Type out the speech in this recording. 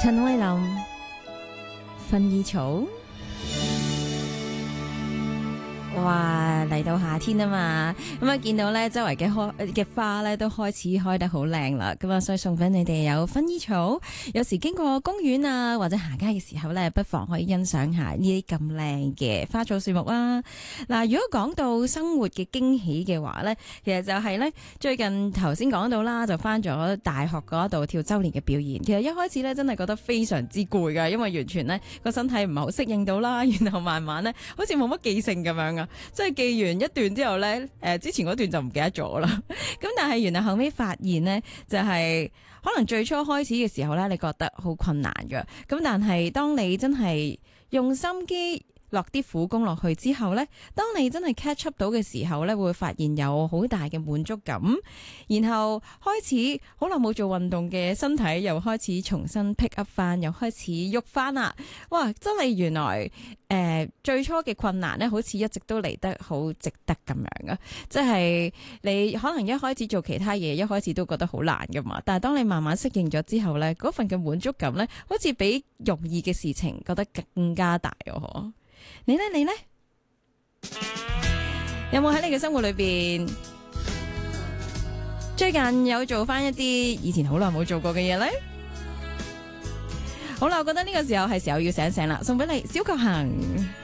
陳慧琳薰衣草。哇，嚟到夏天啊嘛，咁啊見到咧周圍嘅花咧都開始開得好靚啦，咁啊所以送俾你哋有薰衣草。有時經過公園啊或者行街嘅時候咧，不妨可以欣賞下呢啲咁靚嘅花草樹木啊。嗱，如果講到生活嘅驚喜嘅話咧，其實就係咧最近頭先講到啦，就翻咗大學嗰度跳周年嘅表演。其實一開始咧真係覺得非常之攰噶，因為完全咧個身體唔係好適應到啦，然後慢慢咧好似冇乜記性咁樣啊。即係記完一段之後呢，之前嗰段就唔記得咗啦。咁但係原來後尾發現呢，就係可能最初開始嘅時候呢，你覺得好困難㗎。咁但係當你真係用心機落啲苦功落去之後呢，當你真係 catch up 到嘅時候呢，會發現有好大嘅滿足感，然後開始好耐冇做運動嘅身體又開始重新 pick up 翻，又開始喐翻啦。哇！真係原來最初嘅困難呢，好似一直都嚟得好值得咁樣啊！即係你可能一開始做其他嘢，一開始都覺得好難噶嘛，但係當你慢慢適應咗之後呢，嗰份嘅滿足感呢，好似比容易嘅事情覺得更加大哦。你呢？有冇喺你嘅生活裏邊最近有做翻一啲以前好耐冇做過嘅嘢呢？好啦，我覺得呢個時候係時候要醒醒啦，送俾你小確幸。